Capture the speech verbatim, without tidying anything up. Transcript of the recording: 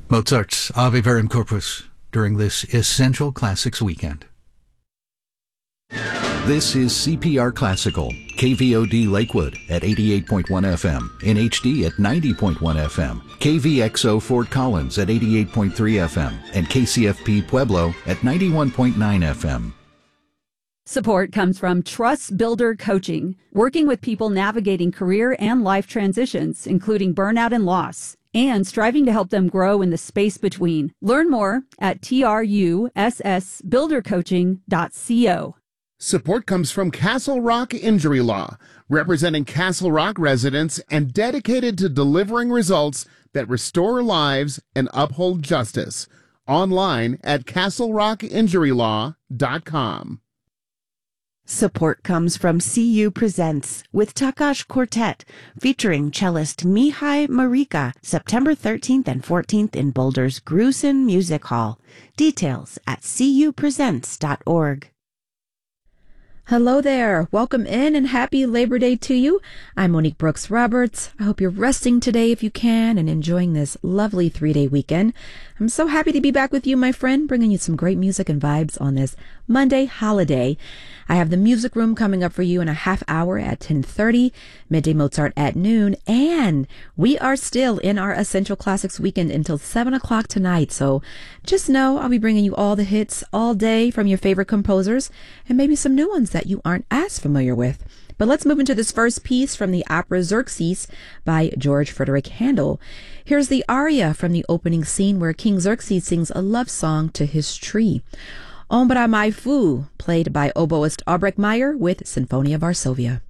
Mozart's Ave Verum Corpus during this Essential Classics weekend. This is C P R Classical, K V O D Lakewood at eighty-eight point one F M, in H D at ninety point one F M, K V X O Fort Collins at eighty-eight point three F M, and K C F P Pueblo at ninety-one point nine F M. Support comes from Trust Builder Coaching, working with people navigating career and life transitions, including burnout and loss, and striving to help them grow in the space between. Learn more at truss builder coaching dot co. Support comes from Castle Rock Injury Law, representing Castle Rock residents and dedicated to delivering results that restore lives and uphold justice. Online at castle rock injury law dot com. Support comes from C U Presents with Takash Quartet, featuring cellist Mihai Marika, September thirteenth and fourteenth in Boulder's Grusin Music Hall. Details at c u presents dot org. Hello there. Welcome in and happy Labor Day to you. I'm Monique Brooks Roberts. I hope you're resting today if you can and enjoying this lovely three-day weekend. I'm so happy to be back with you, my friend, bringing you some great music and vibes on this Monday holiday. I have the Music Room coming up for you in a half hour at ten thirty, Midday Mozart at noon, and we are still in our Essential Classics weekend until seven o'clock tonight. So just know I'll be bringing you all the hits all day from your favorite composers and maybe some new ones that you aren't as familiar with. But let's move into this first piece from the opera Xerxes by George Frederick Handel. Here's the aria from the opening scene where King Xerxes sings a love song to his tree. Ombra Mai Fu, played by oboist Albrecht Meyer with Sinfonia Varsovia.